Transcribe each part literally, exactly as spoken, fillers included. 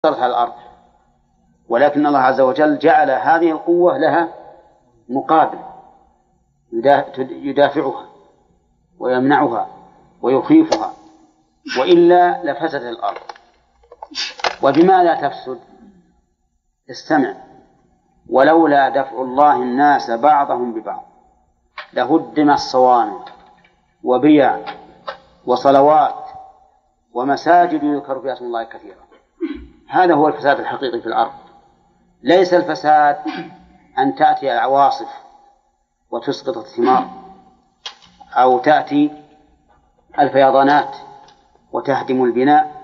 على الأرض، ولكن الله عز وجل جعل هذه القوة لها مقابل يدافعها ويمنعها ويخيفها، وإلا لفسدت الأرض. وبما لا تفسد؟ استمع: ولولا دفع الله الناس بعضهم ببعض لهدمت صوامع وبيع وصلوات ومساجد يذكر فيها اسم الله كثيرا. هذا هو الفساد الحقيقي في الأرض. ليس الفساد أن تأتي العواصف وتسقط الثمار، أو تأتي الفيضانات وتهدم البناء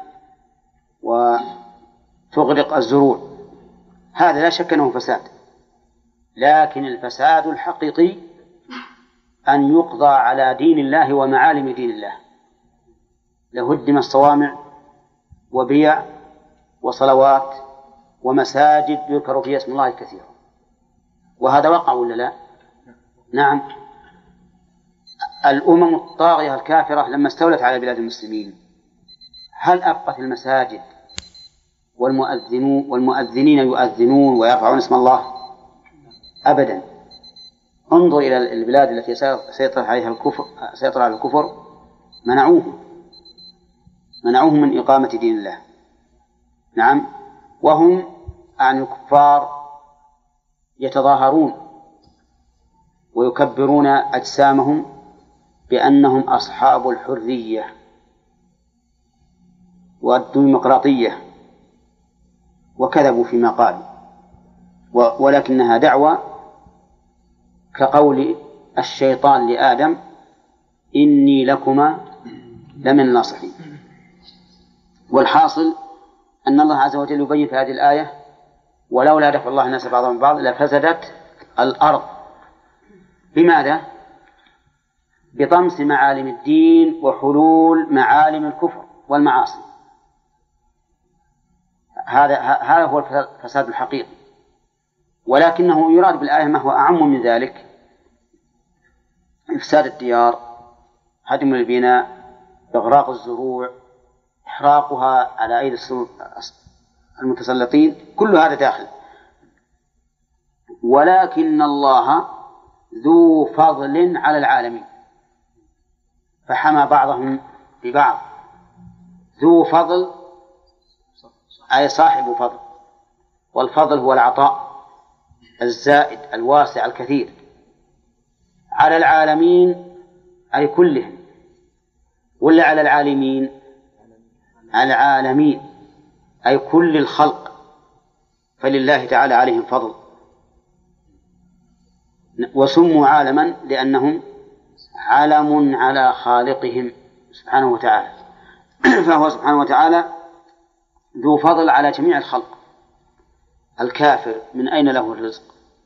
وتغرق الزروع، هذا لا شك أنه فساد. لكن الفساد الحقيقي أن يقضى على دين الله ومعالم دين الله. لهدم الصوامع وبيع وصلوات ومساجد يذكر فيها اسم الله كثيرا. وهذا وقع ولا لا؟ نعم. الأمم الطاغية الكافرة لما استولت على بلاد المسلمين هل أبقت المساجد والمؤذنون والمؤذنين يؤذنون ويرفعون اسم الله؟ أبدا. انظر إلى البلاد التي سيطر عليها الكفر سيطر على الكفر منعوهم منعوهم من إقامة دين الله. نعم. وهم عن الكفار يتظاهرون ويكبرون أجسامهم بأنهم أصحاب الحرية والديمقراطية، وكذبوا فيما قالوا، ولكنها دعوة كقول الشيطان لآدم: إني لكما لمن الناصحين. والحاصل أن الله عز وجل يبين في هذه الآية: ولولا دفع الله الناس بعضهم بعض لفسدت الأرض. بماذا؟ بطمس معالم الدين وحلول معالم الكفر والمعاصي. هذا هذا هو الفساد الحقيقي. ولكنه يراد بالآية ما هو أعم من ذلك: إفساد الديار، هدم البناء، إغراق الزروع، إحراقها على أيدي المتسلطين، كل هذا داخل. ولكن الله ذو فضل على العالمين فحمى بعضهم ببعض. ذو فضل أي صاحب فضل، والفضل هو العطاء الزائد الواسع الكثير على العالمين أي كلهم، ولا على العالمين؟ العالمين أي كل الخلق، فلله تعالى عليهم فضل. وسموا عالما لأنهم علم على خالقهم سبحانه وتعالى. فهو سبحانه وتعالى ذو فضل على جميع الخلق. الكافر من أين له الرزق؟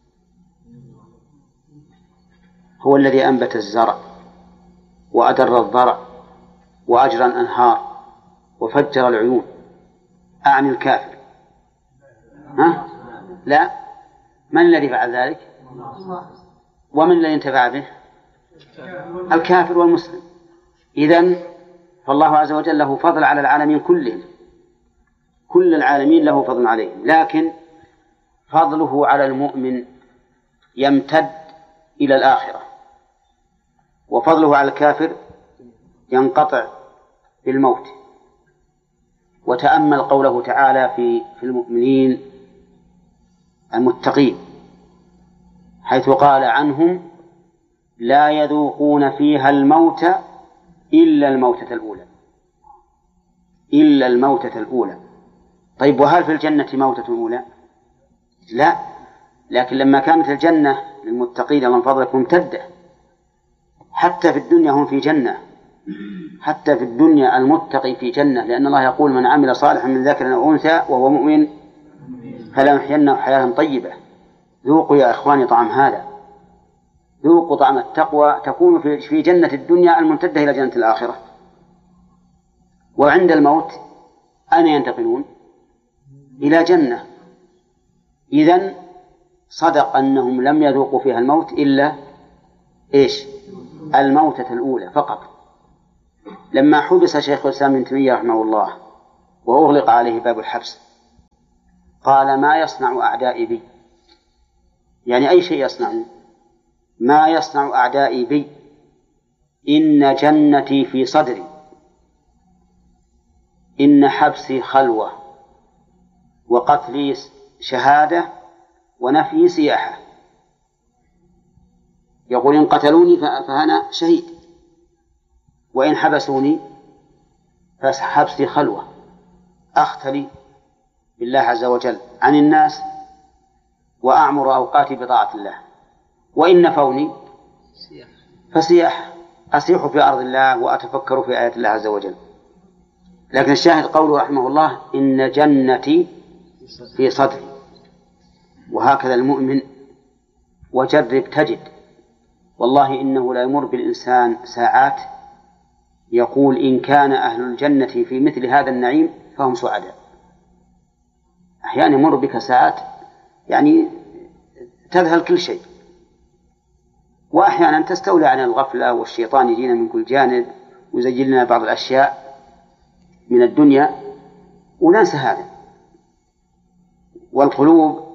هو الذي أنبت الزرع وأدر الضرع وأجرى الأنهار وفجر العيون. أعني الكافر؟ ها؟ لا. من الذي فعل ذلك؟ ومن الذي انتفع به؟ الكافر والمسلم. إذن فالله عز وجل له فضل على العالمين كلهم، كل العالمين له فضل عليهم، لكن فضله على المؤمن يمتد إلى الآخرة، وفضله على الكافر ينقطع بالموت. وتأمل قوله تعالى في في المؤمنين المتقين حيث قال عنهم: لا يذوقون فيها الموت إلا الموتة الأولى. إلا الموتة الأولى. طيب، وهل في الجنة موتة أولى؟ لا. لكن لما كانت الجنة للمتقين من فضلك ممتدة، حتى في الدنيا هم في جنة، حتى في الدنيا المتقي في جنة، لأن الله يقول: من عمل صالحا من ذكر أو أنثى وهو مؤمن فلنحيينه حياة طيبة. ذوقوا يا إخواني طعم هذا، ذوقوا طعم التقوى، تكون في جنة الدنيا الممتدة إلى جنة الآخرة. وعند الموت أين ينتقلون؟ إلى جنة. إذن صدق أنهم لم يذوقوا فيها الموت إلا إيش؟ الموتة الأولى فقط. لما حبس شيخ الإسلام ابن تيمية رحمه الله وأغلق عليه باب الحبس قال ما يصنع أعدائي بي، يعني أي شيء يصنعون، ما يصنع أعدائي بي إن جنتي في صدري، إن حبسي خلوة، وقتلي شهادة، ونفي سياحة. يقول إن قتلوني فأنا شهيد، وإن حبسوني فحبسي خلوة، أختلي بالله عز وجل عن الناس وأعمر أوقاتي بطاعة الله، وإن نفوني فسياحة، أسيح في أرض الله وأتفكر في آيات الله عز وجل. لكن الشاهد قوله رحمه الله إن جنتي في صدري. وهكذا المؤمن، وجرب تجد والله إنه لا يمر بالإنسان ساعات يقول إن كان أهل الجنة في مثل هذا النعيم فهم سعداء. أحيانا يمر بك ساعات يعني تذهل كل شيء، وأحيانا تستولى عن الغفلة والشيطان يجينا من كل جانب ويزين لنا بعض الأشياء من الدنيا وننسى هذا. والقلوب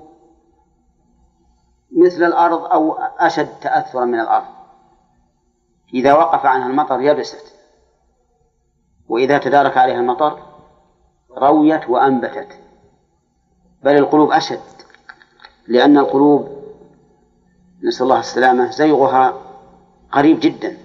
مثل الأرض أو أشد تأثرا من الأرض، إذا وقف عنها المطر يبست، وإذا تدارك عليها المطر رويت وأنبتت. بل القلوب أشد، لأن القلوب نسأل الله السلامة زيغها قريب جدا،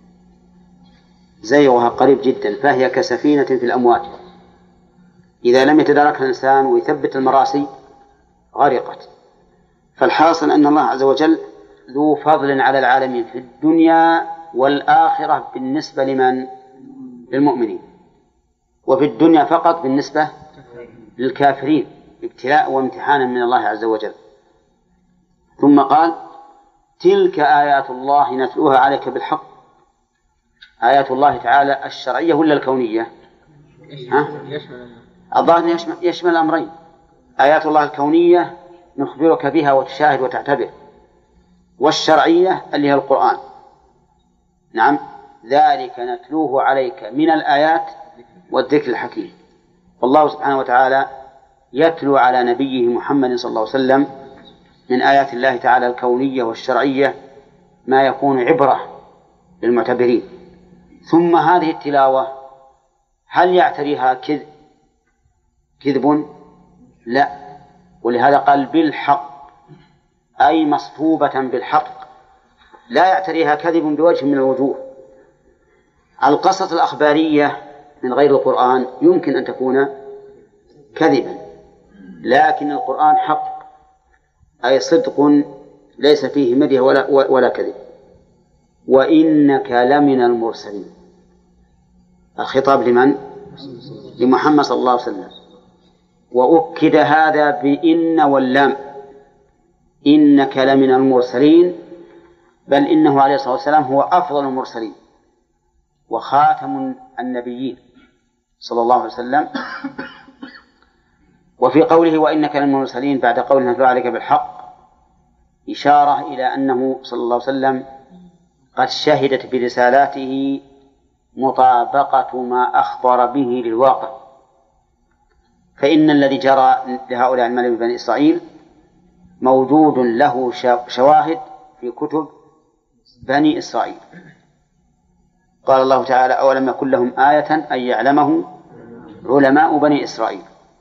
زيغها قريب جدا، فهي كسفينة في الأمواج، إذا لم يتداركها الإنسان ويثبت المراسي غرقت. فالحاصل أن الله عز وجل ذو فضل على العالمين في الدنيا والآخرة بالنسبة لمن؟ للمؤمنين، وفي الدنيا فقط بالنسبة للكافرين، ابتلاء وامتحانا من الله عز وجل. ثم قال تلك آيات الله نتلوها عليك بالحق. آيات الله تعالى الشرعية ولا الكونية؟ ها؟ الظاهر يشمل, يشمل الأمرين. آيات الله الكونية نخبرك بها وتشاهد وتعتبر، والشرعية اللي هي القرآن. نعم، ذلك نتلوه عليك من الآيات والذكر الحكيم. والله سبحانه وتعالى يتلو على نبيه محمد صلى الله عليه وسلم من آيات الله تعالى الكونية والشرعية ما يكون عبرة للمعتبرين. ثم هذه التلاوة هل يعتريها كذب؟ كذب؟ لا، ولهذا قال بالحق، أي مصحوبة بالحق، لا يعتريها كذب بوجه من الوجوه. القصص الأخبارية من غير القرآن يمكن أن تكون كذبا، لكن القرآن حق، أي صدق ليس فيه مدح ولا, ولا كذب. وإنك لمن المرسلين، الخطاب لمن؟ لمحمد صلى الله عليه وسلم. وأكد هذا بإن واللام، إنك لمن المرسلين، بل إنه عليه الصلاة والسلام هو أفضل المرسلين وخاتم النبيين صلى الله عليه وسلم. وفي قوله وإنك لمن المرسلين بعد قوله نتلو عليك بالحق إشارة إلى أنه صلى الله عليه وسلم قد شهدت برسالاته مطابقة ما أخبر به للواقع. فإن الذي جرى لهؤلاء الملأ من بني إسرائيل موجود له شواهد في كتب بني إسرائيل. قال الله تعالى أولم يكن لهم آية أن يعلمه علماء بني إسرائيل.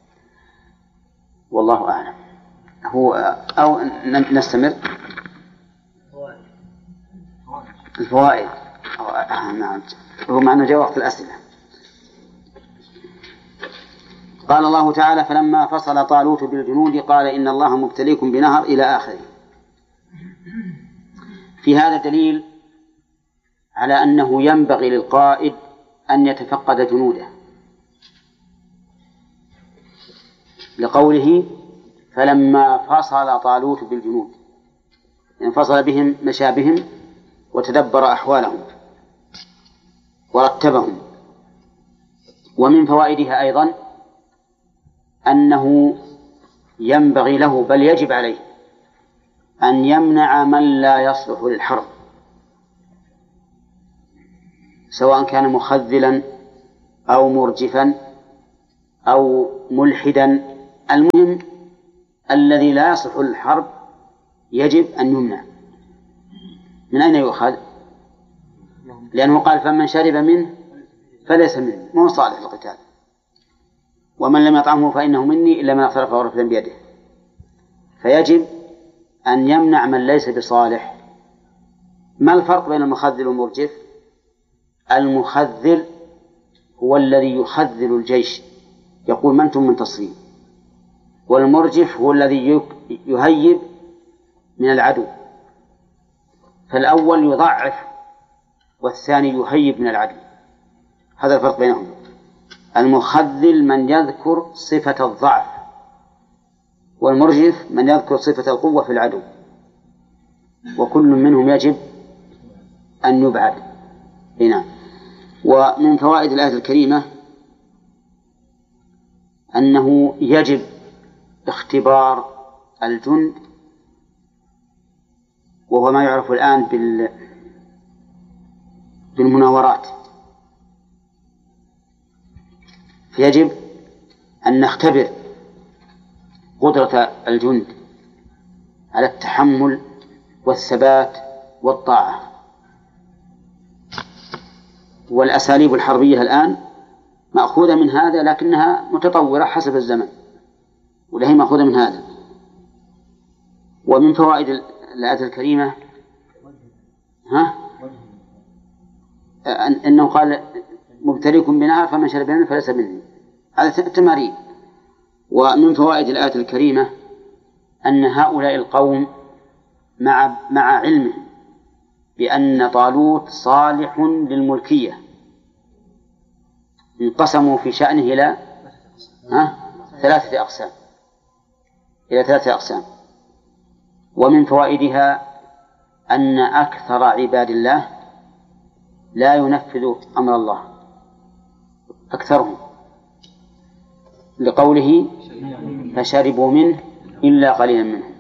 والله أعلم. هو أو نستمر الفوائد. هو معنا جاء وقت الأسئلة. قال الله تعالى فلما فصل طالوت بالجنود قال إن الله مبتليكم بنهر إلى آخره. في هذا دليل على أنه ينبغي للقائد أن يتفقد جنوده، لقوله فلما فصل طالوت بالجنود، يعني فصل بهم مشى بهم وتدبر أحوالهم ورتبهم. ومن فوائدها أيضا أنه ينبغي له بل يجب عليه أن يمنع من لا يصلح للحرب، سواء كان مخذلا أو مرجفا أو ملحدا، المهم الذي لا يصلح للحرب يجب أن يمنع. من أين يؤخذ؟ لأنه قال فمن شرب منه فليس منه، ما هو صالح للقتال. ومن لم يطعمه فإنه مني إلا من اغترف غرفة بيده. فيجب أن يمنع من ليس بصالح. ما الفرق بين المخذل والمرجف؟ المخذل هو الذي يخذل الجيش، يقول من أنتم منتصرين، والمرجف هو الذي يهيب من العدو. فالأول يضعف والثاني يهيب من العدو، هذا الفرق بينهم. المخذل من يذكر صفة الضعف، والمرجف من يذكر صفة القوة في العدو، وكل منهم يجب أن يبعد هنا. ومن فوائد الآية الكريمة أنه يجب اختبار الجند، وهو ما يعرف الآن بال بالمناورات. فيجب أن نختبر قدرة الجند على التحمل والثبات والطاعة. والأساليب الحربية الآن مأخوذة من هذا، لكنها متطورة حسب الزمن، ولهي مأخوذة من هذا. ومن فوائد الآية الكريمة ها أنه قال مبتليكم بنهر فمن شرب منه فليس مني، هذا تمارين. ومن فوائد الآية الكريمة أن هؤلاء القوم مع مع علمهم بأن طالوت صالح للملكية انقسموا في شأنه إلى ها ثلاثة أقسام إلى ثلاثة أقسام. ومن فوائدها أن أكثر عباد الله لا ينفذ أمر الله، أكثرهم، لقوله فشربوا منه إلا قليلا منهم.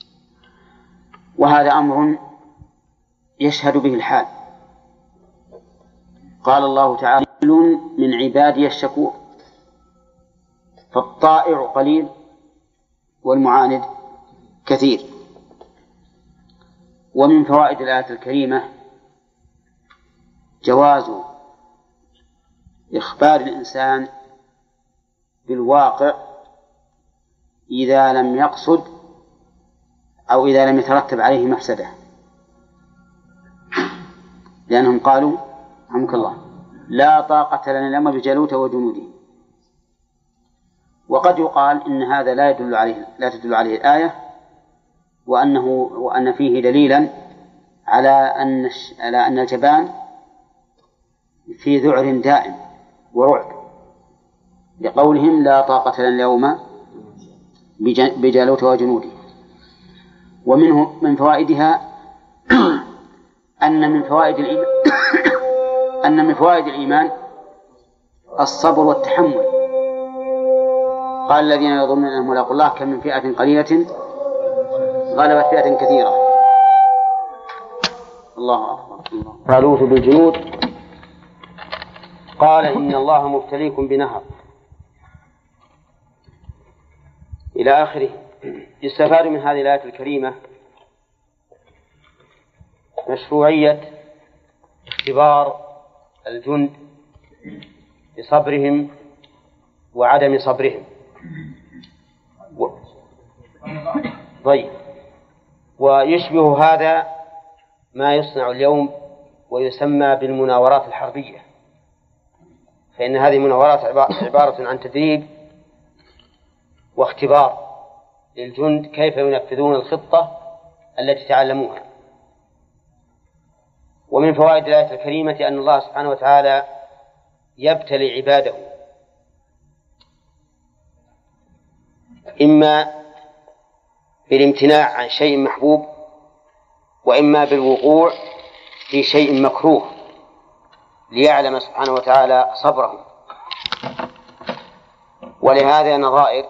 وهذا أمر يشهد به الحال. قال الله تعالى من عبادي الشكور، فالطائع قليل والمعاند كثير. ومن فوائد الآية الكريمة جواز إخبار الإنسان بالواقع إذا لم يقصد أو إذا لم يترتب عليه مفسدة، لأنهم قالوا رحمك الله لا طاقة لنا اليوم بجالوت وجنوده. وقد يقال إن هذا لا يدل عليه لا تدل عليه الآية، وأنه وأن فيه دليلا على أن على أن الجبان في ذعر دائم ورعب، لقولهم لا طاقة لنا اليوم بجالوت وجنوده. ومنه من فوائدها أن من فوائد الإيمان أن من فوائد الإيمان الصبر والتحمل. قال الذين يظنون أنهم ملاقوا الله كم من فئة قليلة غلبت فئة كثيرة. الله أكبر. طالوت بالجنود قال إن الله مبتليكم بنهر إلى آخره. يستفاد من هذه الآية الكريمة مشروعية اختبار الجند بصبرهم وعدم صبرهم. و... طيب، ويشبه هذا ما يصنع اليوم ويسمى بالمناورات الحربية، فإن هذه المناورات عبارة عن تدريب واختبار للجند كيف ينفذون الخطة التي تعلموها. ومن فوائد الآية الكريمة أن الله سبحانه وتعالى يبتلي عباده إما بالامتناع عن شيء محبوب، وإما بالوقوع في شيء مكروه، ليعلم سبحانه وتعالى صبرهم. ولهذا نظائر،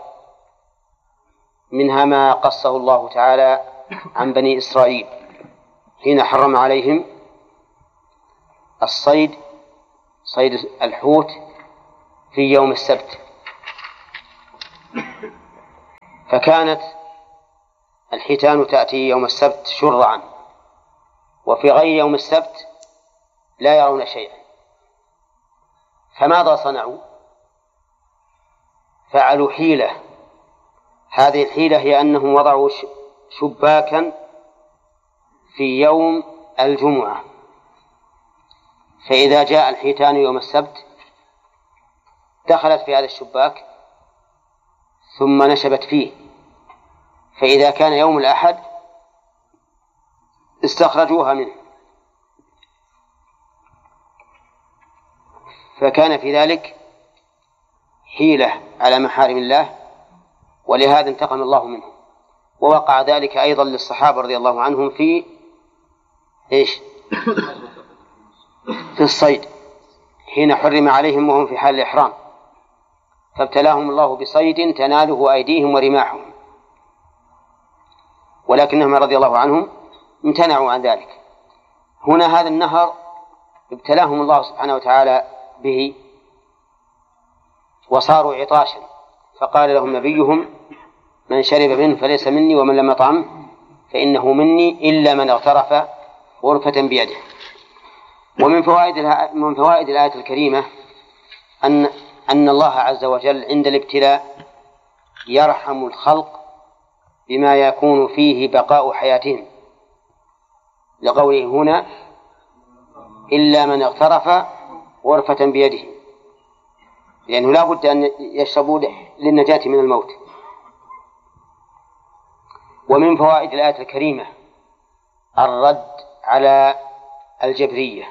منها ما قصه الله تعالى عن بني إسرائيل حين حرم عليهم الصيد صيد الحوت في يوم السبت، فكانت الحيتان تأتي يوم السبت شرعا، وفي غير يوم السبت لا يرون شيئا، فماذا صنعوا؟ فعلوا حيلة. هذه الحيلة هي أنهم وضعوا شباكا في يوم الجمعة، فإذا جاء الحيتان يوم السبت دخلت في هذا الشباك ثم نشبت فيه، فإذا كان يوم الأحد استخرجوها منه، فكان في ذلك حيلة على محارم الله، ولهذا انتقم الله منه. ووقع ذلك أيضا للصحابة رضي الله عنهم في إيش؟ في الصيد، حين حرم عليهم وهم في حال الإحرام، فابتلاهم الله بصيد تناله أيديهم ورماحهم، ولكنهم رضي الله عنهم امتنعوا عن ذلك. هنا هذا النهر ابتلاهم الله سبحانه وتعالى به وصاروا عطاشا، فقال لهم نبيهم: من شرب منه فليس مني ومن لم يطعمه فإنه مني إلا من اغترف غرفة بيده. ومن فوائد من فوائد الآية الكريمة أن أن الله عز وجل عند الابتلاء يرحم الخلق بما يكون فيه بقاء حياتهم، لقوله هنا: إلا من اغترف غرفة بيده، لأنه لا بد أن يشربوا للنجاة من الموت. ومن فوائد الآية الكريمة الرد على الجبرية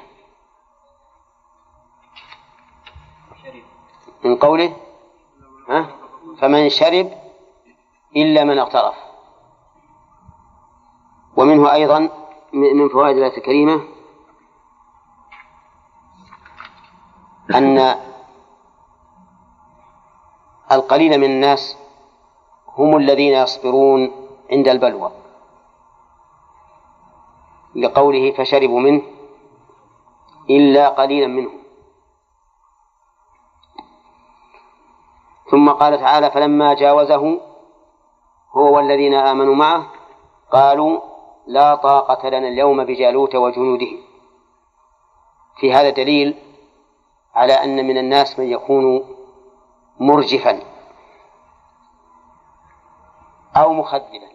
من قوله: ها؟ فمن شرب إلا من اغترف. ومنه أيضا من فوائد الآية الكريمة أن القليل من الناس هم الذين يصبرون عند البلوى، لقوله: فشربوا منه إلا قليلا منهم. ثم قال تعالى: فلما جاوزه هو والذين آمنوا معه قالوا لا طاقة لنا اليوم بجالوت وجنوده. في هذا دليل على أن من الناس من يكون مرجفا أو مخذلا،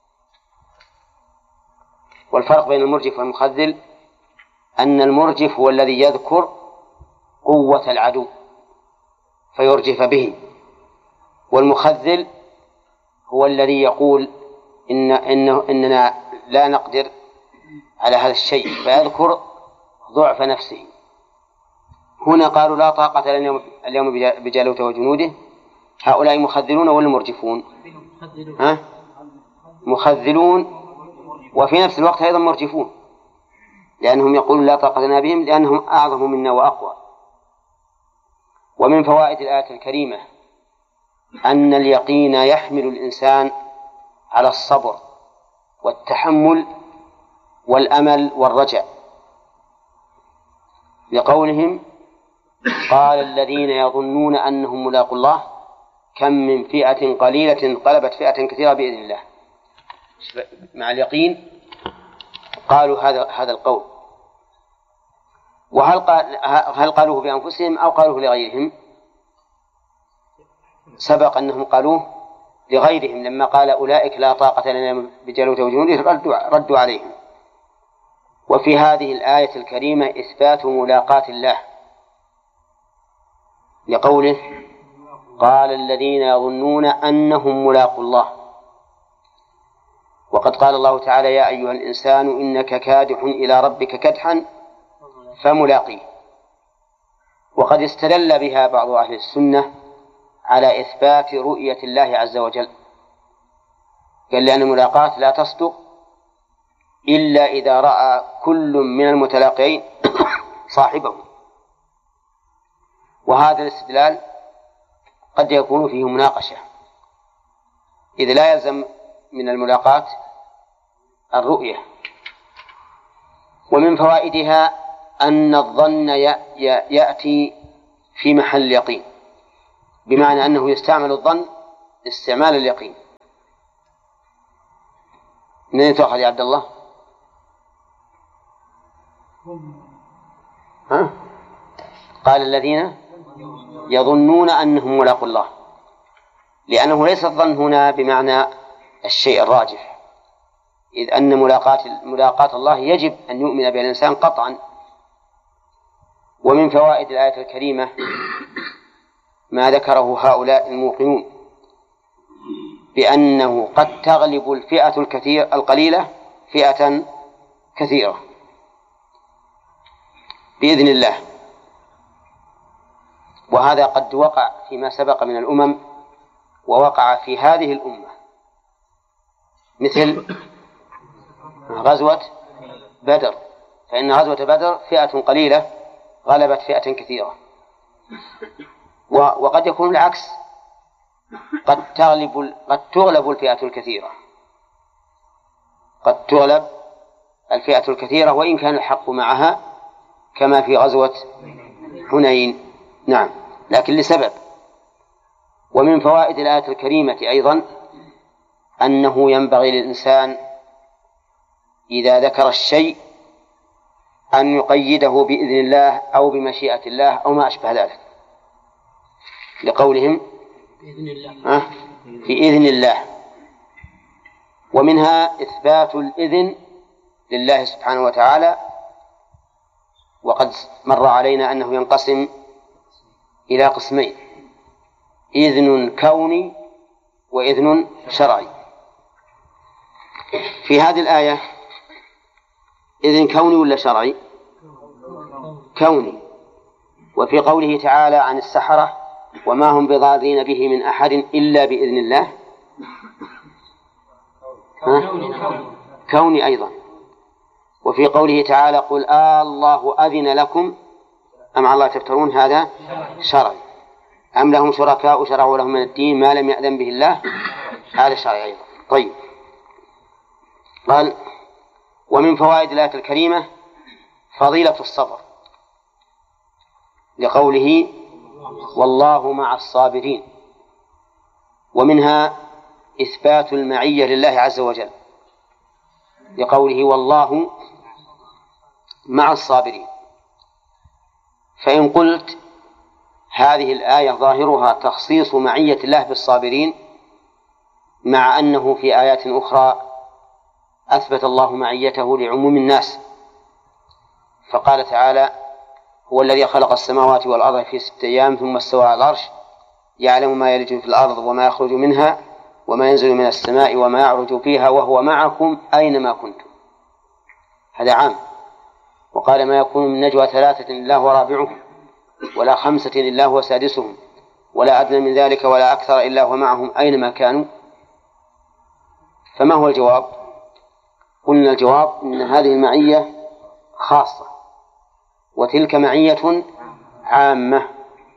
والفرق بين المرجف والمخذل أن المرجف هو الذي يذكر قوة العدو فيرجف به، والمخذل هو الذي يقول إن إنه إننا لا نقدر على هذا الشيء فيذكر ضعف نفسه. هنا قالوا لا طاقة لنا اليوم بجالوت وجنوده، هؤلاء مخذلون ولا مرجفون؟ ها؟ مخذلون، وفي نفس الوقت أيضا مرجفون، لأنهم يقولون لا طاقة لنا بهم لأنهم أعظم منا وأقوى. ومن فوائد الآية الكريمة أن اليقين يحمل الإنسان على الصبر والتحمل والأمل والرجاء، لقولهم: قال الذين يظنون أنهم ملاقو الله كم من فئة قليلة غلبت فئة كثيرة بإذن الله. مع اليقين قالوا هذا هذا القول. وهل قال هل قالوه بأنفسهم أو قالوه لغيرهم؟ سبق أنهم قالوه لغيرهم لما قال أولئك لا طاقة لنا بجالوت وجنوده ردوا, ردوا عليهم. وفي هذه الآية الكريمة إثبات ملاقاة الله، لقوله: قال الذين يظنون أنهم ملاقو الله. وقد قال الله تعالى: يا أيها الإنسان إنك كادح إلى ربك كدحا فملاقيه. وقد استدل بها بعض أهل السنة على إثبات رؤية الله عز وجل، قال لأن الملاقاة لا تصدق إلا إذا رأى كل من المتلاقين صاحبه. وهذا الاستدلال قد يكون فيه مناقشة، إذ لا يلزم من الملاقاة الرؤية. ومن فوائدها أن الظن يأتي في محل اليقين، بمعنى أنه يستعمل الظن استعمال اليقين. منين تأخذ يا عبد الله؟ ها؟ قال الذين يظنون أنهم ملاقوا الله، لأنه ليس الظن هنا بمعنى الشيء الراجح، إذ أن ملاقاة ملاقاة الله يجب أن يؤمن بها الإنسان قطعا. ومن فوائد الآية الكريمة ما ذكره هؤلاء الموقنون بأنه قد تغلب الفئة الكثير القليلة فئة كثيرة بإذن الله. وهذا قد وقع فيما سبق من الأمم ووقع في هذه الأمة، مثل غزوة بدر، فإن غزوة بدر فئة قليلة غلبت فئة كثيرة. وقد يكون العكس، قد تغلب قد تغلب الفئة الكثيرة قد تغلب الفئة الكثيرة وإن كان الحق معها، كما في غزوة حنين. نعم، لكن لسبب. ومن فوائد الآية الكريمة أيضا أنه ينبغي للإنسان إذا ذكر الشيء أن يقيده بإذن الله أو بمشيئة الله أو ما أشبه ذلك، لقولهم بإذن الله. في إذن الله. ومنها إثبات الإذن لله سبحانه وتعالى، وقد مر علينا أنه ينقسم إلى قسمين: إذن كوني وإذن شرعي. في هذه الآية إذن كوني ولا شرعي؟ كوني. وفي قوله تعالى عن السحرة وما هم بضارين به من أحد إلا بإذن الله، كوني أيضا. وفي قوله تعالى قل آه الله أذن لكم أم على الله تفترون، هذا شرعي. أم لهم شركاء شرعوا لهم من الدين ما لم يأذن به الله، هذا شرعي أيضا. طيب، قال ومن فوائد الآية الكريمة فضيلة الصبر، لقوله والله مع الصابرين. ومنها إثبات المعية لله عز وجل، لقوله والله مع الصابرين. فإن قلت هذه الآية ظاهرها تخصيص معية الله بالصابرين، مع أنه في آيات أخرى أثبت الله معيته لعموم الناس، فقال تعالى هو الذي خلق السماوات والأرض في ستة أيام ثم استوى على العرش يعلم ما يلج في الأرض وما يخرج منها وما ينزل من السماء وما يعرج فيها وهو معكم أينما كنتم، هذا عام. وقال ما يكون من نجوى ثلاثة إلا هو رابعهم ولا خمسة إلا هو سادسهم ولا أدنى من ذلك ولا أكثر إلا هو معهم أينما كانوا. فما هو الجواب؟ قلنا الجواب إن هذه المعية خاصة وتلك معية عامة.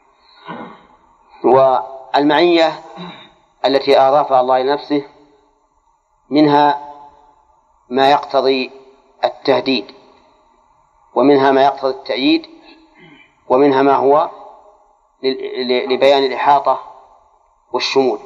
والمعية التي أضافها الله لنفسه منها ما يقتضي التهديد، ومنها ما يقتضي التأييد، ومنها ما هو لبيان الإحاطة والشمول.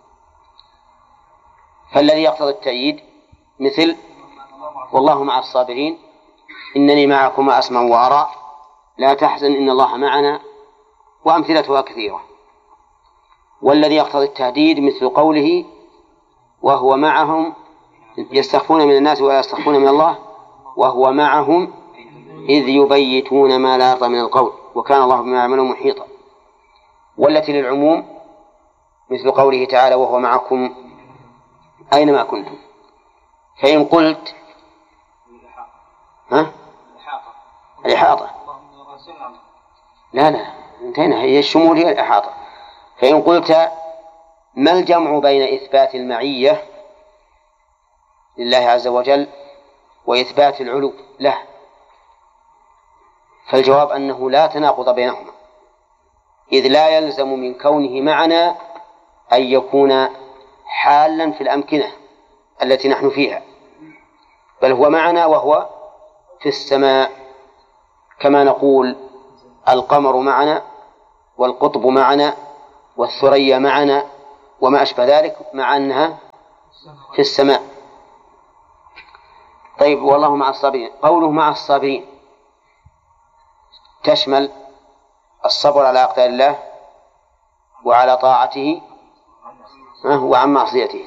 فالذي يقتضي التأييد مثل والله مع الصابرين إنني معكم أسمع وأرى لا تحزن إن الله معنا، وأمثلتها كثيرة. والذي يقتضي التهديد مثل قوله وهو معهم يستخفون من الناس ولا يستخفون من الله وهو معهم إذ يبيتون ما لا يرضى من القول وكان الله بما يعملون محيطا. والتي للعموم مثل قوله تعالى وهو معكم أينما كنتم. فإن قلت ها؟ الإحاطة لا لا انتهينا، هي الشمول هي الإحاطة. فإن قلت ما الجمع بين إثبات المعية لله عز وجل وإثبات العلو له؟ فالجواب أنه لا تناقض بينهما، إذ لا يلزم من كونه معنا أن يكون حالا في الأمكنة التي نحن فيها، بل هو معنا وهو في السماء، كما نقول القمر معنا والقطب معنا والثريا معنا وما أشبه ذلك، مع أنها في السماء. طيب والله مع الصابرين، قوله مع الصابرين تشمل الصبر على أقدار الله وعلى طاعته وعن معصيته.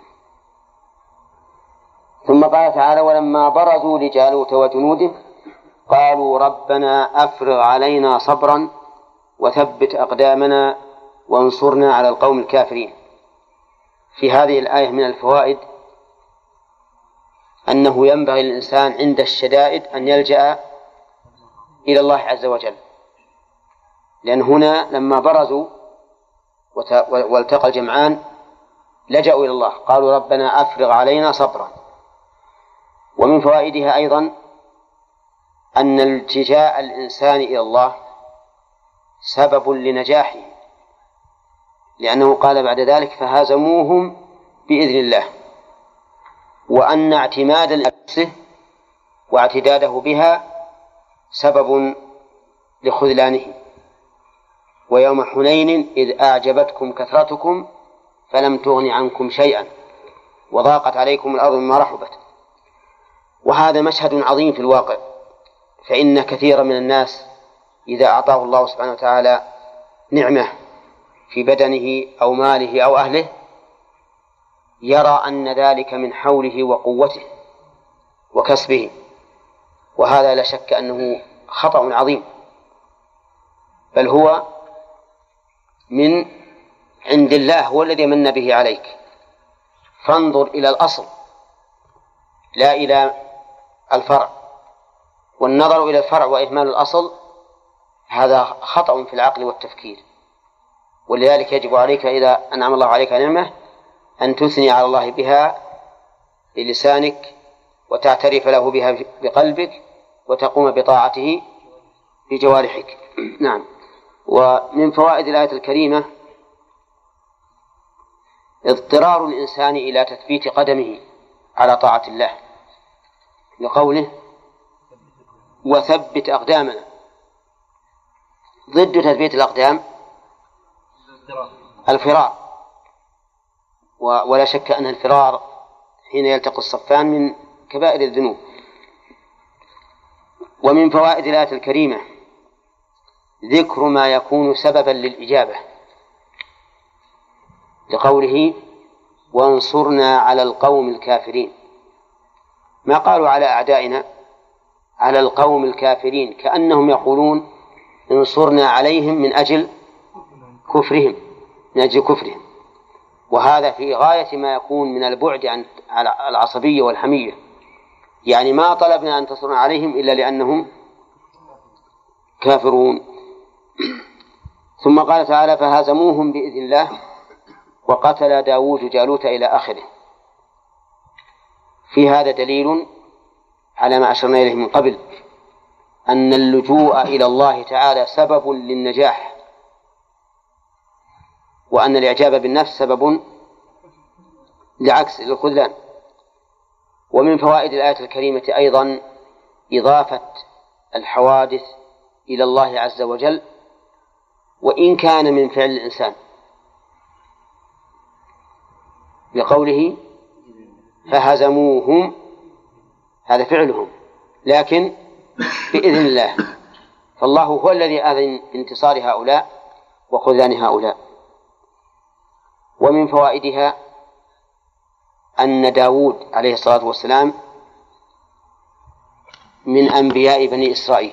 ثم قال تعالى: ولما برزوا لجالوت وجنوده قالوا ربنا أفرغ علينا صبرا وثبت أقدامنا وانصرنا على القوم الكافرين. في هذه الآية من الفوائد أنه ينبغي للإنسان عند الشدائد أن يلجأ إلى الله عز وجل، لأن هنا لما برزوا والتقى الجمعان لجأوا إلى الله، قالوا ربنا أفرغ علينا صبرا. ومن فوائدها أيضا أن التجاء الإنسان إلى الله سبب لنجاحه، لأنه قال بعد ذلك: فهزموهم بإذن الله، وأن اعتماد نفسه واعتداده بها سبب لخذلانه. ويوم حنين إذ أعجبتكم كثرتكم فلم تغن عنكم شيئا وضاقت عليكم الأرض بما رحبت. وهذا مشهد عظيم في الواقع، فإن كثيرا من الناس إذا أعطاه الله سبحانه وتعالى نعمة في بدنه أو ماله أو أهله يرى أن ذلك من حوله وقوته وكسبه، وهذا لا شك أنه خطأ عظيم، بل هو من عند الله، هو الذي من به عليك. فانظر إلى الأصل لا إلى الفرع، والنظر إلى الفرع وإهمال الأصل هذا خطأ في العقل والتفكير. ولذلك يجب عليك إذا أنعم الله عليك نعمة أن تثني على الله بها بلسانك وتعترف له بها بقلبك وتقوم بطاعته بجوارحك. نعم. ومن فوائد الآية الكريمة اضطرار الإنسان إلى تثبيت قدمه على طاعة الله، لقوله: وثبت أقدامنا. ضد تثبيت الأقدام الفرار، ولا شك أن الفرار حين يلتقي الصفان من كبائر الذنوب. ومن فوائد الآية الكريمة ذكر ما يكون سببا للإجابة، لقوله: وانصرنا على القوم الكافرين. ما قالوا على أعدائنا، على القوم الكافرين، كأنهم يقولون انصرنا عليهم من أجل كفرهم من أجل كفرهم وهذا في غاية ما يكون من البعد عن العصبية والحمية، يعني ما طلبنا أن تصرنا عليهم إلا لأنهم كافرون. ثم قال تعالى: فهزموهم بإذن الله وقتل داود جالوت إلى آخره. في هذا دليل على ما أشرنا إليه من قبل، أن اللجوء إلى الله تعالى سبب للنجاح، وأن الإعجاب بالنفس سبب لعكس للخذلان. ومن فوائد الآية الكريمة أيضا إضافة الحوادث إلى الله عز وجل وإن كان من فعل الإنسان، بقوله: فهزموهم، هذا فعلهم لكن بإذن الله، فالله هو الذي أذن بانتصار هؤلاء وخذلان هؤلاء. ومن فوائدها أن داود عليه الصلاة والسلام من أنبياء بني إسرائيل.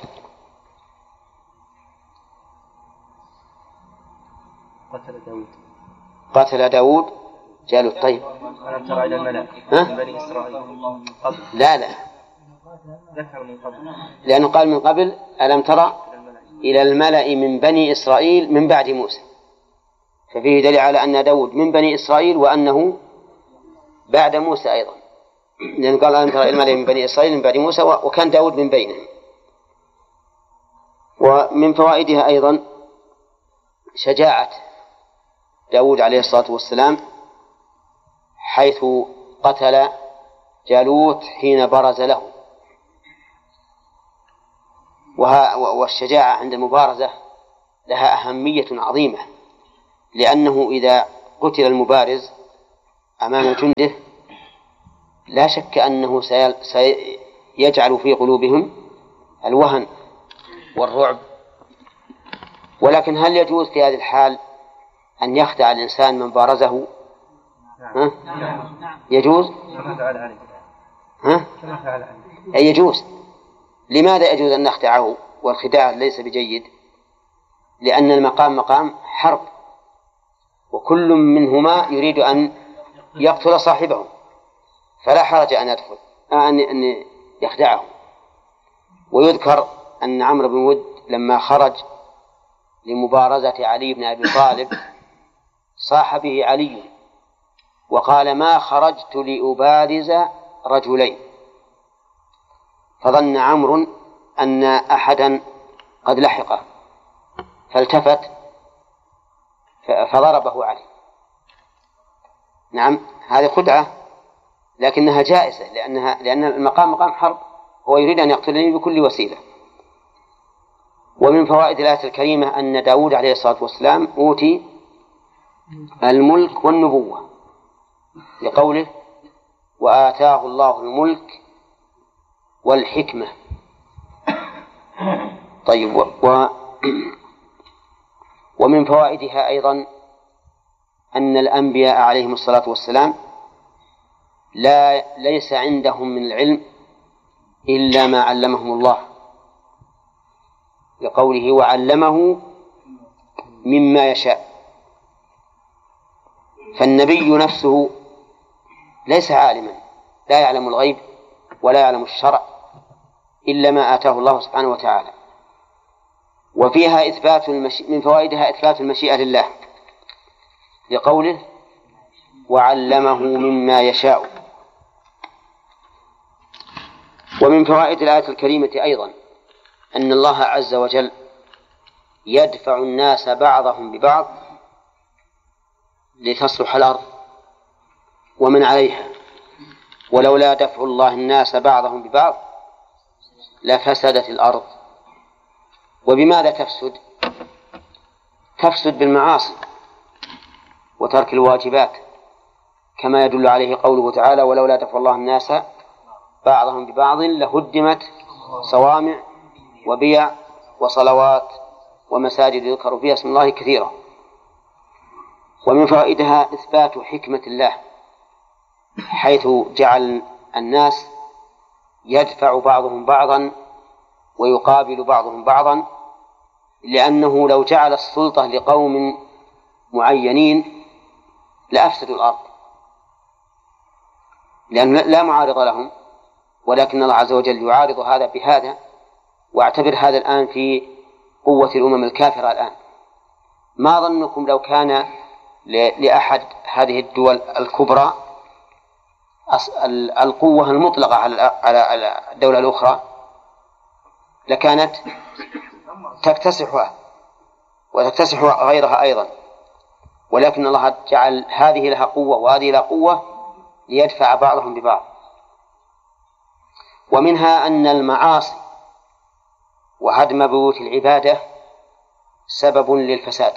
قتل داود قتل داود جالوت. طيب ألم تر إلى الملأ من بني إسرائيل قبل؟ لا لا ذكر من قبل، لأنه قال من قبل: ألم تر إلى الملأ من بني إسرائيل من بعد موسى، ففيه دليل على أن داود من بني إسرائيل وأنه بعد موسى أيضا، لأنه قال: ألم تر إلى الملأ من بني إسرائيل من بعد موسى، وكان داود من بينهم. ومن فوائدها أيضا شجاعة داود عليه الصلاة والسلام حيث قتل جالوت حين برز له. والشجاعة عند المبارزة لها أهمية عظيمة، لأنه إذا قتل المبارز أمام جنده لا شك أنه سيجعل في قلوبهم الوهن والرعب. ولكن هل يجوز في هذه الحال أن يخدع الإنسان من بارزه؟ ها؟ يجوز؟ ها؟ أي يجوز. لماذا يجوز أن نخدعه والخداع ليس بجيد؟ لأن المقام مقام حرب، وكل منهما يريد أن يقتل صاحبه، فلا حرج أن يدخل أن يخدعه. ويذكر أن عمرو بن ود لما خرج لمبارزة علي بن أبي طالب صاح به علي وقال: ما خرجت لأبارز رجلين. فظن عمرو أن أحدا قد لحقه فالتفت فضربه عليه. نعم، هذه خدعة لكنها جائزة، لأنها لأن المقام مقام حرب، هو يريد أن يقتلني بكل وسيلة. ومن فوائد الآية الكريمة أن داود عليه الصلاة والسلام أوتي الملك والنبوة، لقوله: وآتاه الله الملك والحكمة. طيب، و... ومن فوائدها أيضا أن الأنبياء عليهم الصلاة والسلام لا ليس عندهم من العلم إلا ما علمهم الله، لقوله: وعلمه مما يشاء. فالنبي نفسه ليس عالما، لا يعلم الغيب ولا يعلم الشرع إلا ما آتاه الله سبحانه وتعالى. وفيها إثبات المشي... من فوائدها إثبات المشيئة لله، لقوله: وعلمه مما يشاء. ومن فوائد الآية الكريمة أيضا أن الله عز وجل يدفع الناس بعضهم ببعض لتصلح الأرض ومن عليها، ولولا دفع الله الناس بعضهم ببعض لفسدت الأرض. وبماذا تفسد؟ تفسد بالمعاصي وترك الواجبات، كما يدل عليه قوله تعالى: ولولا دفع الله الناس بعضهم ببعض لهدمت صوامع وبيع وصلوات ومساجد يذكر فيها اسم الله كثيرا. ومن فوائدها إثبات حكمة الله، حيث جعل الناس يدفع بعضهم بعضا ويقابل بعضهم بعضا، لأنه لو جعل السلطة لقوم معينين لأفسدوا الأرض، لأن لا معارض لهم، ولكن الله عز وجل يعارض هذا بهذا. واعتبر هذا الآن في قوة الأمم الكافرة الآن. ما ظنكم لو كان لأحد هذه الدول الكبرى القوة المطلقة على الدولة الأخرى، لكانت تكتسحها وتكتسح غيرها أيضا، ولكن الله جعل هذه لها قوة وهذه لها قوة ليدفع بعضهم ببعض. ومنها أن المعاصي وهدم بيوت العبادة سبب للفساد،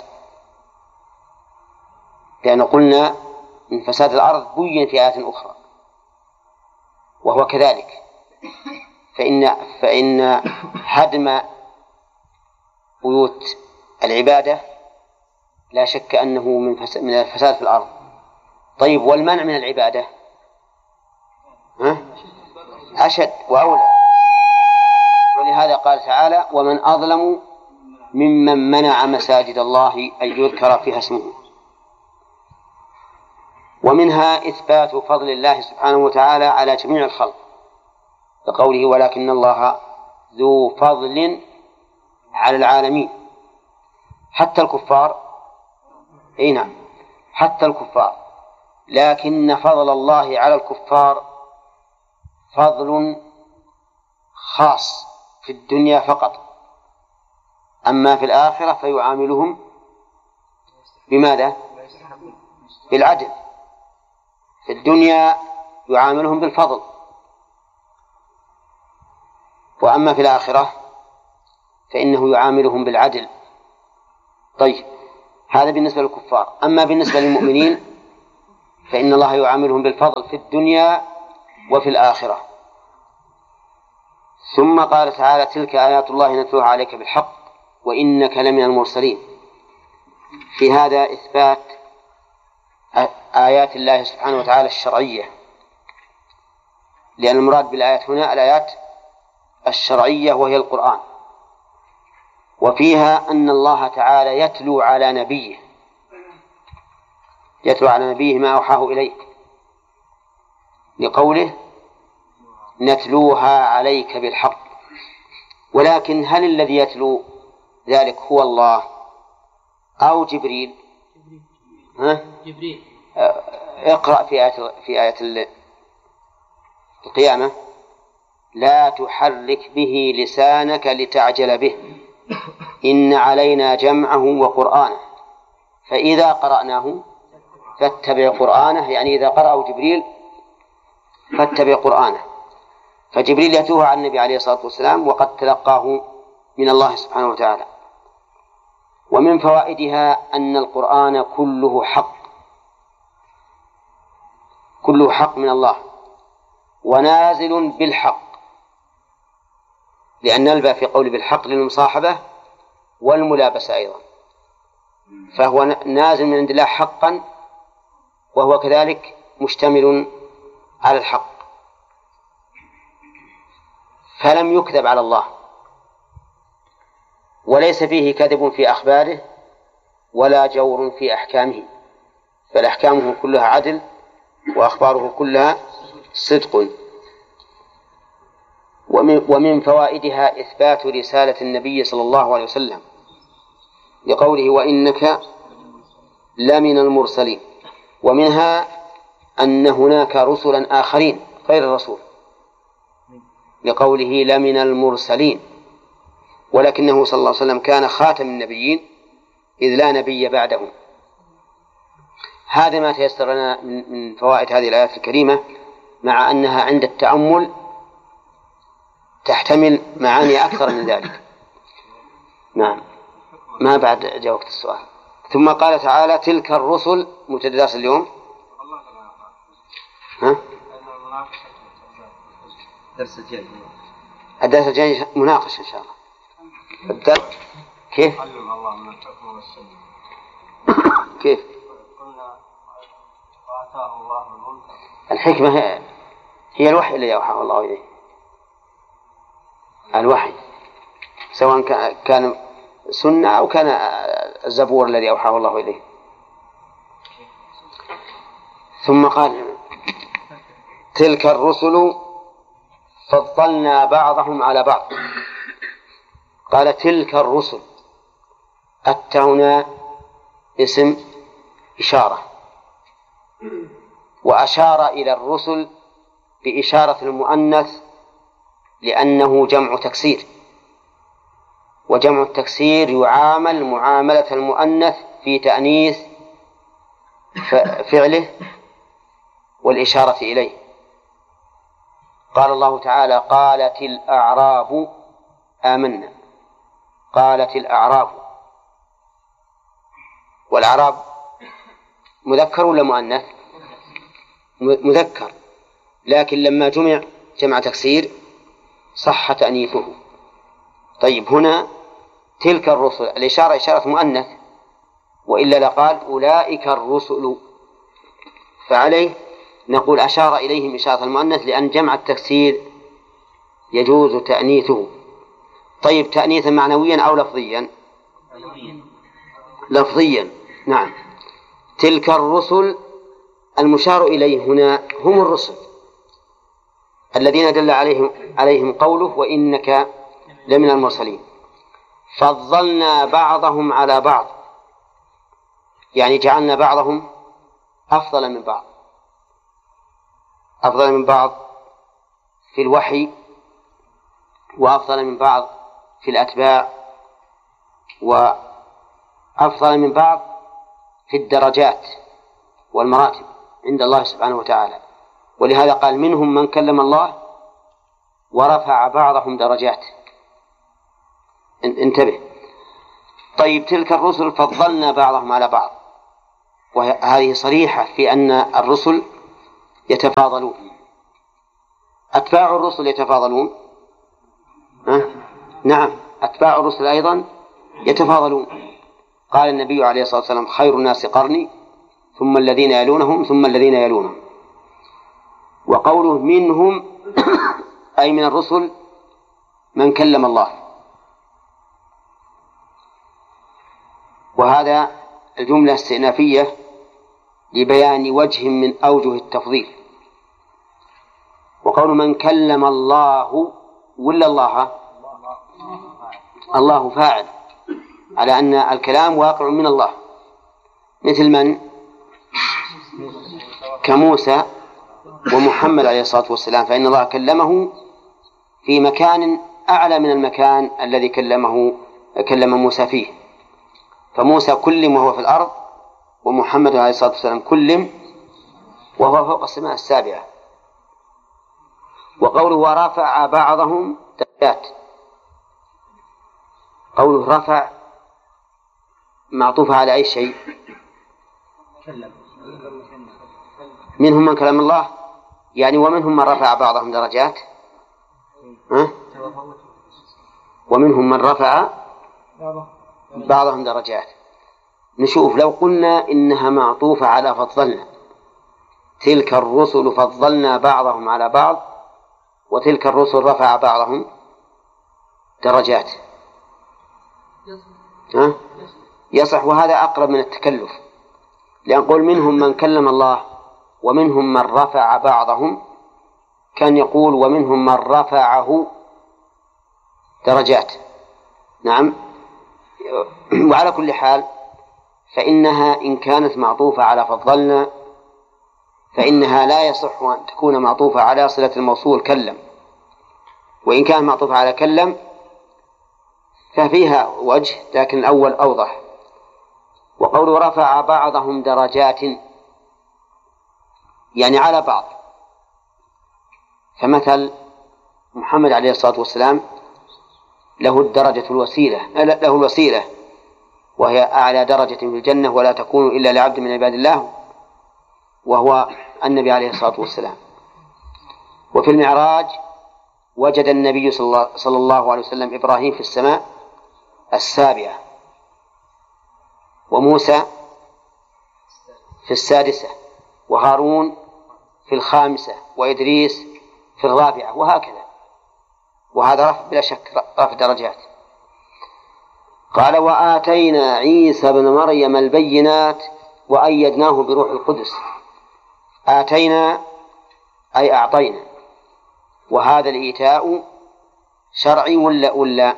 لأن قلنا إن فساد الأرض بين في آيات أخرى، وهو كذلك. فإن فإن هدم بيوت العبادة لا شك أنه من من الفساد في الأرض. طيب، والمنع من العبادة ها؟ أشد وأولى، ولهذا قال تعالى: ومن أظلم ممن منع مساجد الله أن يذكر فيها اسمه. ومنها إثبات فضل الله سبحانه وتعالى على جميع الخلق، بقوله: ولكن الله ذو فضل على العالمين. حتى الكفار، أي نعم، حتى الكفار، لكن فضل الله على الكفار فضل خاص في الدنيا فقط، أما في الآخرة فيعاملهم بماذا؟ بالعدل. في الدنيا يعاملهم بالفضل، وأما في الآخرة فإنه يعاملهم بالعدل. طيب، هذا بالنسبة للكفار. أما بالنسبة للمؤمنين فإن الله يعاملهم بالفضل في الدنيا وفي الآخرة. ثم قال تعالى تلك آيات الله نتلوها عليك بالحق وإنك لمن المرسلين. في هذا إثبات آيات الله سبحانه وتعالى الشرعية، لأن المراد بالآيات هنا الآيات الشرعية وهي القرآن، وفيها أن الله تعالى يتلو على نبيه يتلو على نبيه ما أوحاه إليه، لقوله نتلوها عليك بالحق. ولكن هل الذي يتلو ذلك هو الله أو جبريل؟ ها؟ جبريل. اقرأ في آية في آية القيامة لا تحرك به لسانك لتعجل به إن علينا جمعه وقرآنه فإذا قرأناه فاتبع قرآنه، يعني إذا قرأه جبريل فاتبع قرآنه. فجبريل يتوه عن النبي عليه الصلاة والسلام وقد تلقاه من الله سبحانه وتعالى. ومن فوائدها أن القرآن كله حق كله حق من الله ونازل بالحق، لأن نلبى في قول بالحق للمصاحبة والملابسة أيضا، فهو نازل من عند الله حقا وهو كذلك مشتمل على الحق، فلم يكذب على الله، وليس فيه كذب في أخباره ولا جور في أحكامه، بل أحكامه كلها عدل وأخباره كلها صدق. ومن فوائدها إثبات رسالة النبي صلى الله عليه وسلم لقوله وإنك لمن المرسلين. ومنها أن هناك رسلا آخرين غير الرسول لقوله لمن المرسلين، ولكنه صلى الله عليه وسلم كان خاتم النبيين إذ لا نبي بعده. هذا ما تيسر لنا من فوائد هذه الآيات الكريمة، مع أنها عند التأمل تحتمل معاني أكثر من ذلك. نعم، ما بعد جاوبت السؤال. ثم قال تعالى تلك الرسل متدرس اليوم. ها؟ الدرس الجاي الدرس الجاي مناقشة إن شاء الله. الدرس كيف؟ علم الله من الحكم والسنة. كيف؟ قلنا وآتاه الله الملك. الحكمة هي, هي الوحي الذي أوحاه الله إليه، الوحي سواء كان سنة أو كان الزبور الذي أوحاه الله إليه. ثم قال تلك الرسل فضلنا بعضهم على بعض. قال تلك الرسل، التاء اسم إشارة، وأشار إلى الرسل بإشارة المؤنث لأنه جمع تكسير، وجمع التكسير يعامل معاملة المؤنث في تأنيث فعله والإشارة إليه. قال الله تعالى قالت الأعراب آمنا، قالت الأعراب، والأعراب مذكر ولا مؤنث؟ مذكر، لكن لما جمع جمع تكسير صح تأنيثه. طيب هنا تلك الرسل الإشارة إشارة مؤنث، وإلا لقال أولئك الرسل، فعليه نقول أشار إليهم إشارة المؤنث لأن جمع التكسير يجوز تأنيثه. طيب تأنيثا معنويا أو لفظيا؟ لفظيا. نعم، تلك الرسل المشار إليه هنا هم الرسل الذين دل عليهم عليهم قوله وإنك لمن المرسلين. فضلنا بعضهم على بعض، يعني جعلنا بعضهم أفضل من بعض، أفضل من بعض في الوحي، وأفضل من بعض في الأتباع، وأفضل من بعض في الدرجات والمراتب عند الله سبحانه وتعالى. ولهذا قال منهم من كلم الله ورفع بعضهم درجات. انتبه. طيب تلك الرسل فضلنا بعضهم على بعض، وهذه صريحة في أن الرسل يتفاضلون، أتباع الرسل يتفاضلون؟ أه؟ نعم، أتباع الرسل أيضا يتفاضلون. قال النبي عليه الصلاة والسلام: خير الناس قرني ثم الذين يلونهم ثم الذين يلونهم. وقوله منهم أي من الرسل من كلم الله، وهذا الجملة استئنافية لبيان وجه من أوجه التفضيل. وقول من كلم الله ولا الله الله فاعل، على أن الكلام واقع من الله، مثل من كموسى ومحمد عليه الصلاة والسلام، فإن الله كلمه في مكان أعلى من المكان الذي كلمه كلم موسى فيه. فموسى كلم وهو في الأرض، ومحمد عليه الصلاة والسلام كلم وهو فوق السماء السابعة. وقوله ورفع بعضهم درجات، قوله رفع معطوف على أي شيء؟ منهم من كلام الله، يعني ومنهم من رفع بعضهم درجات، أه؟ ومنهم من رفع بعضهم درجات. نشوف لو قلنا إنها معطوفة على فضلنا، تلك الرسل فضلنا بعضهم على بعض، وتلك الرسل رفع بعضهم درجات، ها؟ يصح، وهذا أقرب من التكلف، لأن قول منهم من كلم الله ومنهم من رفع بعضهم، كان يقول ومنهم من رفعه درجات. نعم. وعلى كل حال فإنها إن كانت معطوفة على فضلنا فإنها لا يصح أن تكون معطوفة على صلة الموصول كلم، وإن كان معطوفة على كلم ففيها وجه، لكن الأول أوضح. وقول رفع بعضهم درجات يعني على بعض، فمثل محمد عليه الصلاة والسلام له الدرجة الوسيلة له الوسيلة وهي أعلى درجة في الجنة، ولا تكون إلا لعبد من عباد الله، وهو النبي عليه الصلاة والسلام. وفي المعراج وجد النبي صلى الله عليه وسلم إبراهيم في السماء السابعة، وموسى في السادسة، وهارون في الخامسة، وإدريس في الرابعة، وهكذا. وهذا رفع بلا شك، رفع درجات. قال وآتينا عيسى بن مريم البينات وأيدناه بروح القدس. آتينا أي أعطينا، وهذا الإيتاء شرعي ولا ولا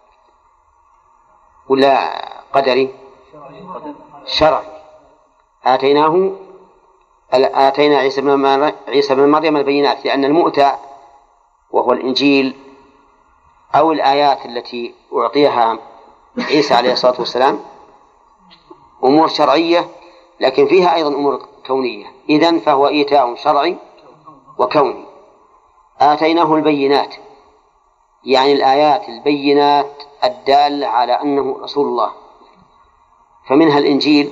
ولا قدري؟ شرعي. آتيناه آتينا عيسى بن عيسى بن مريم البينات، لأن المؤتى وهو الإنجيل أو الآيات التي أعطيها عيسى عليه الصلاة والسلام أمور شرعية، لكن فيها أيضا أمور كونية، إذن فهو إيتاء شرعي وكوني. آتيناه البينات يعني الآيات البينات الدالة على أنه رسول الله، فمنها الإنجيل،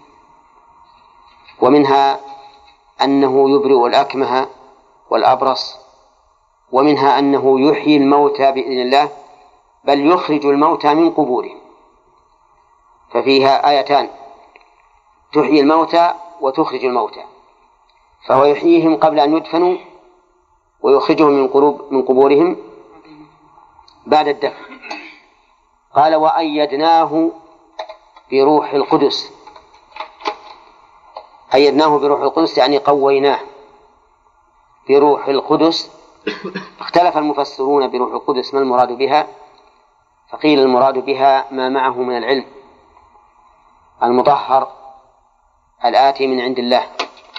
ومنها أنه يبرئ الأكمه والأبرص، ومنها أنه يحيي الموتى بإذن الله، بل يخرج الموتى من قبورهم. ففيها آيتان تحيي الموتى وتخرج الموتى، فهو يحييهم قبل أن يدفنوا ويخرجهم من قلوب من قبورهم بعد الدفن. قال وأيدناه بروح القدس. أيدناه بروح القدس يعني قويناه بروح القدس. اختلف المفسرون بروح القدس ما المراد بها، فقيل المراد بها ما معه من العلم المطهر الآتي من عند الله،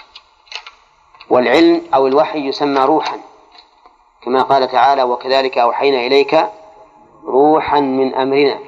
والعلم أو الوحي يسمى روحا، كما قال تعالى وكذلك أوحينا إليك روحا من أمرنا.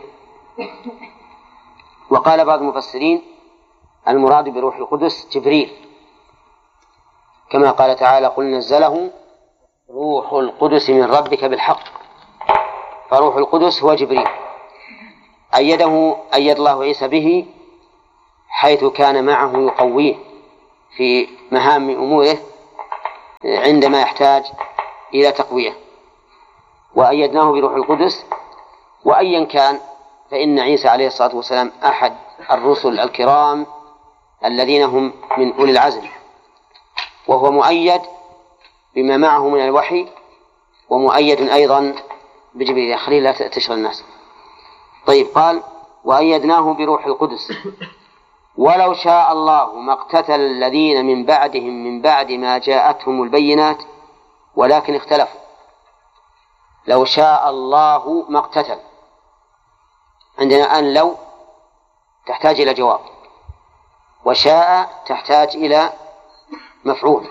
وقال بعض المفسرين المراد بروح القدس جبريل، كما قال تعالى قل نزله روح القدس من ربك بالحق، فروح القدس هو جبريل. أيده أيد الله عيسى به حيث كان معه يقويه في مهام أموره عندما يحتاج إلى تقوية. وأيدناه بروح القدس. وأيا كان فإن عيسى عليه الصلاة والسلام أحد الرسل الكرام الذين هم من أولي العزم، وهو مؤيد بما معه من الوحي، ومؤيد أيضا بجبريل. خليل لا تشغل الناس. طيب، قال وأيدناه بروح القدس ولو شاء الله ما اقتتل الذين من بعدهم من بعد ما جاءتهم البينات ولكن اختلفوا. لو شاء الله ما اقتتل، عندنا أن لو تحتاج إلى جواب، وشاء تحتاج إلى مفعول،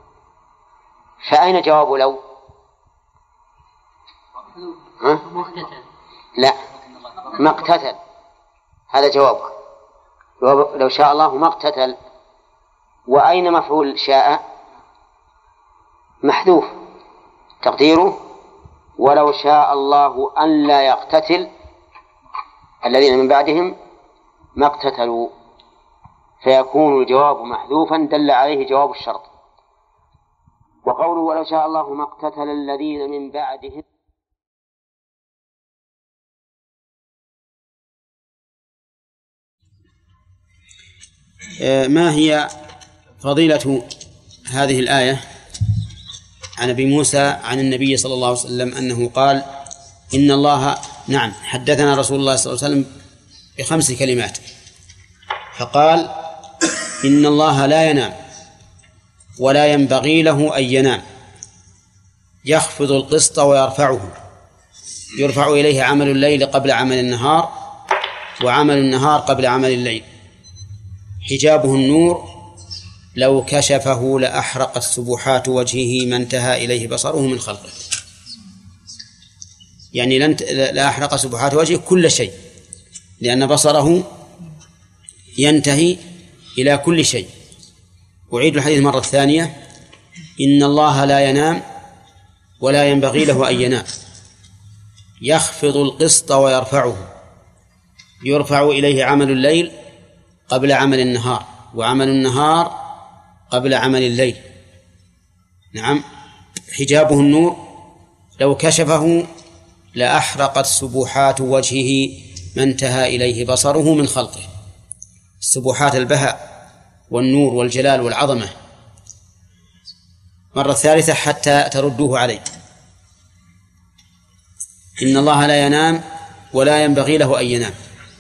فأين جواب لو؟ ها؟ لا، ما اقتتل، هذا جواب. لو شاء الله ما اقتتل. وأين مفعول شاء؟ محذوف، تقديره ولو شاء الله أن لا يقتتل الذين من بعدهم ما اقتتلوا، فيكون الجواب محذوفا دل عليه جواب الشرط. وقوله ولو شاء الله ما اقتتل الذين من بعدهم، ما هي فضيلة هذه الآية عن أبي موسى عن النبي صلى الله عليه وسلم أنه قال إن الله نعم حدثنا رسول الله صلى الله عليه وسلم بخمس كلمات، فقال إن الله لا ينام ولا ينبغي له أن ينام، يخفض القسط ويرفعه، يرفع إليه عمل الليل قبل عمل النهار، وعمل النهار قبل عمل الليل، حجابه النور لو كشفه لأحرقت سبحات وجهه ما انتهى إليه بصره من خلقه. يعني لأحرق سبحات وجهه كل شيء، لأن بصره ينتهي إلى كل شيء. أعيد الحديث مرة ثانية: إن الله لا ينام ولا ينبغي له أن ينام، يخفض القسط ويرفعه، يرفع إليه عمل الليل قبل عمل النهار، وعمل النهار قبل عمل الليل. نعم، حجابه النور لو كشفه لأحرقت سبحات وجهه ما انتهى إليه بصره من خلقه. السبحات البهاء والنور والجلال والعظمة. مرة ثالثة حتى تردوه عليه: إن الله لا ينام ولا ينبغي له أن ينام،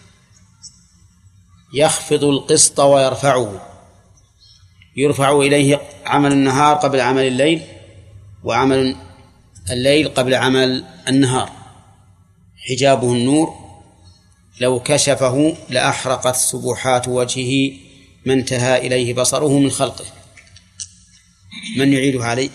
يخفض القسط ويرفعه، يرفع إليه عمل النهار قبل عمل الليل، وعمل الليل قبل عمل النهار، حجابه النور لو كشفه لأحرقت سبحات وجهه ما انتهى إليه بصره من خلقه. من يعيده عليه؟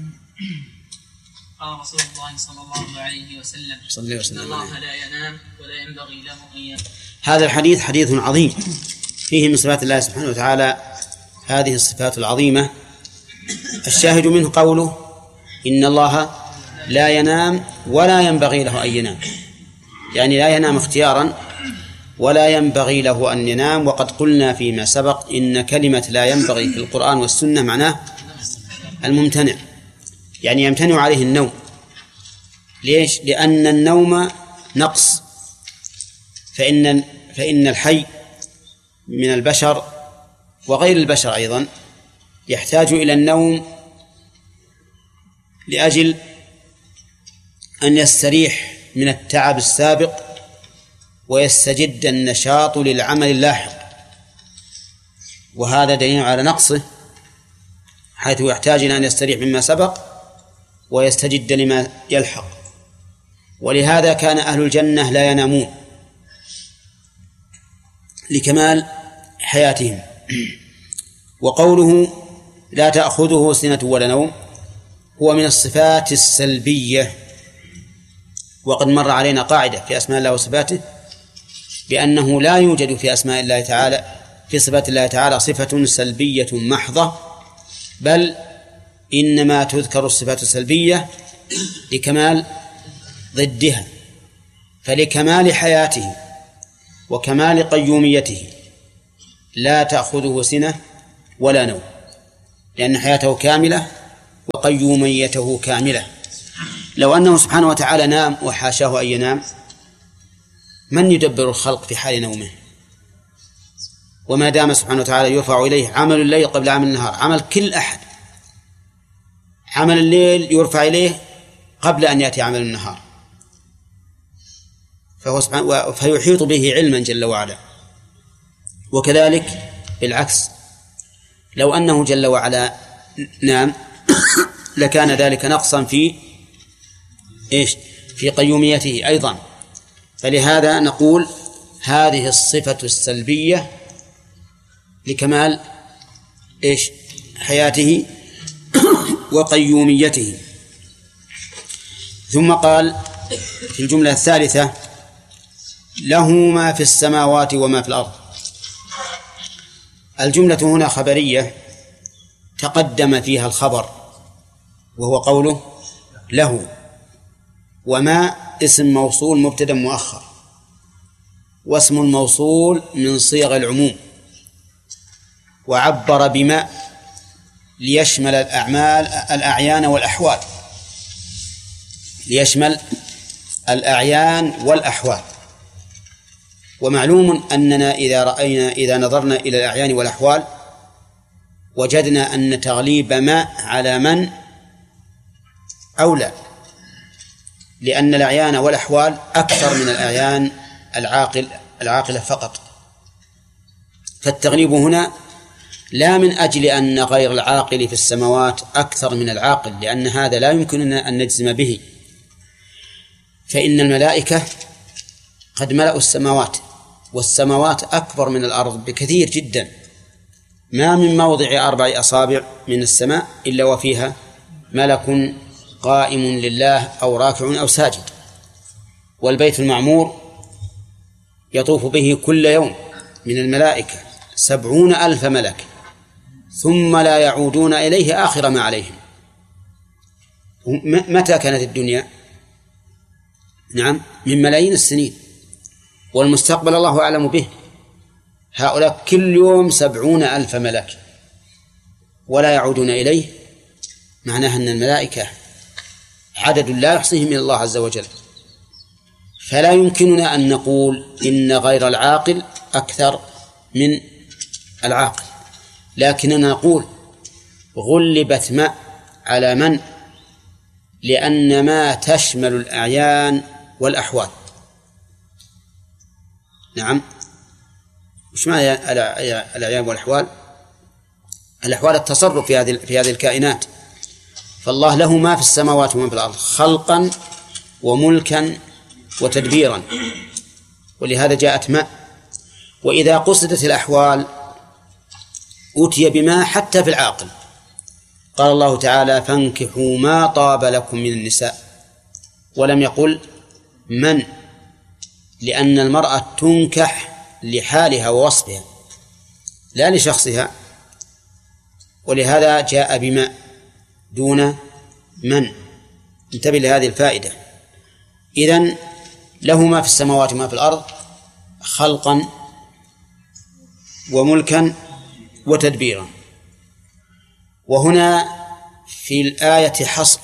قال رسول الله صلى الله عليه وسلم: صلى إن الله لا ينام ولا ينبغي له أن ينام. هذا الحديث حديث عظيم فيه من صفات الله سبحانه وتعالى هذه الصفات العظيمة. الشاهد منه قوله: إن الله لا ينام ولا ينبغي له أن ينام، يعني لا ينام اختيارا ولا ينبغي له أن ينام. وقد قلنا فيما سبق إن كلمة لا ينبغي في القرآن والسنة معناه الممتنع، يعني يمتنع عليه النوم. ليش؟ لأن النوم نقص، فإن فإن الحي من البشر وغير البشر أيضا يحتاج إلى النوم لأجل أن يستريح من التعب السابق ويستجد النشاط للعمل اللاحق، وهذا دليل على نقصه، حيث يحتاج إلى أن يستريح مما سبق ويستجد لما يلحق. ولهذا كان أهل الجنة لا ينامون لكمال حياتهم. وقوله لا تأخذه سنة ولا نوم هو من الصفات السلبية. وقد مر علينا قاعدة في أسماء الله وصفاته بأنه لا يوجد في أسماء الله تعالى في صفات الله تعالى صفة سلبية محضة، بل إنما تذكر الصفات السلبية لكمال ضدها. فلكمال حياته وكمال قيوميته لا تأخذه سنة ولا نوم، لأن حياته كاملة وقيوميته كاملة. لو أنه سبحانه وتعالى نام وحاشاه أن ينام، من يدبر الخلق في حال نومه؟ وما دام سبحانه وتعالى يرفع إليه عمل الليل قبل عمل النهار، عمل كل أحد، عمل الليل يرفع إليه قبل أن يأتي عمل النهار، فهو سبحانه فيحيط به علما جل وعلا. وكذلك بالعكس، لو أنه جل وعلا نام لكان ذلك نقصا في إيش؟ في قيوميته أيضا. فلهذا نقول هذه الصفة السلبية لكمال إيش؟ حياته وقيوميته. ثم قال في الجملة الثالثة: له ما في السماوات وما في الأرض. الجملة هنا خبرية تقدم فيها الخبر وهو قوله له، وما اسم موصول مبتدأ مؤخر، واسم الموصول من صيغ العموم، وعبر بما ليشمل الأعمال الأعيان والأحوال، ليشمل الأعيان والأحوال. ومعلوم أننا إذا رأينا إذا نظرنا إلى الأعيان والأحوال وجدنا أن تغليب ما على من أولى، لأن الأعيان والأحوال أكثر من الأعيان العاقل العاقلة فقط. فالتغليب هنا لا من أجل أن غير العاقل في السماوات أكثر من العاقل، لأن هذا لا يمكننا أن نجزم به، فإن الملائكة قد ملأوا السماوات، والسماوات أكبر من الأرض بكثير جدا، ما من موضع أربع أصابع من السماء إلا وفيها ملك قائم لله أو راكع أو ساجد. والبيت المعمور يطوف به كل يوم من الملائكة سبعون ألف ملك، ثم لا يعودون إليه آخر ما عليهم. متى كانت الدنيا؟ نعم، من ملايين السنين، والمستقبل الله أعلم به. هؤلاء كل يوم سبعون ألف ملك ولا يعودون إليه، معناها أن الملائكة عدد لا يحصيه من الله عز وجل. فلا يمكننا أن نقول إن غير العاقل أكثر من العاقل، لكننا نقول غلبت ما على من، لأن ما تشمل الأعيان والأحوال. نعم، وش معنى الأعيان والأحوال؟ الأحوال التصرف في هذه في هذه الكائنات. فالله له ما في السماوات وما في الأرض خلقا وملكا وتدبيرا، ولهذا جاءت ما. وإذا قصدت الأحوال أتي بما حتى في العاقل. قال الله تعالى: فانكحوا ما طاب لكم من النساء، ولم يقل من، لأن المرأة تنكح لحالها ووصفها لا لشخصها، ولهذا جاء بما دون من. انتبه لهذه الفائدة. إذن له ما في السماوات وما في الأرض خلقا وملكا وتدبيرا. وهنا في الآية حصر،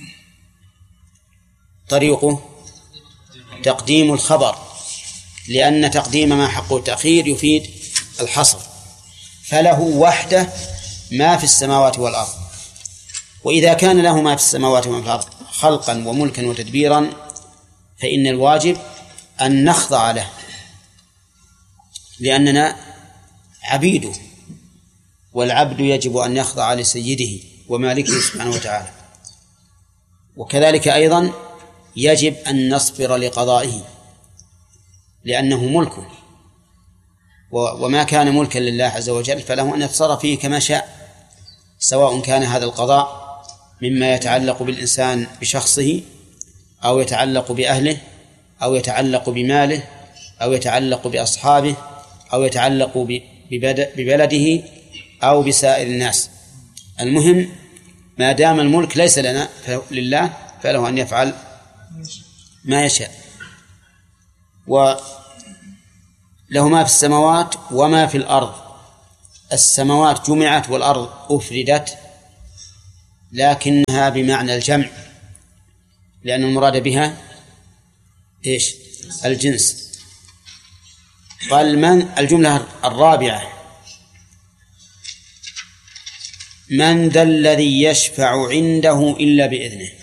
طريقه تقديم الخبر، لأن تقديم ما حقه التأخير يفيد الحصر. فله وحده ما في السماوات والأرض. وإذا كان له ما في السماوات وما في الأرض خلقا وملكا وتدبيرا، فإن الواجب أن نخضع له، لأننا عبيده، والعبد يجب أن يخضع لسيده ومالكه سبحانه وتعالى. وكذلك أيضا يجب أن نصبر لقضائه، لأنه ملكه، وما كان ملكا لله عز وجل فله أن يتصرف فيه كما شاء، سواء كان هذا القضاء مما يتعلق بالإنسان بشخصه، أو يتعلق بأهله، أو يتعلق بماله، أو يتعلق بأصحابه، أو يتعلق ببلده، أو بسائر الناس. المهم ما دام الملك ليس لنا لله فله أن يفعل ما يشاء. وله ما في السماوات وما في الأرض. السماوات جمعت والأرض أفردت، لكنها بمعنى الجمع، لأن المراد بها إيش؟ الجنس. قال من الجملة الرابعة: من ذا الذي يشفع عنده إلا بإذنه.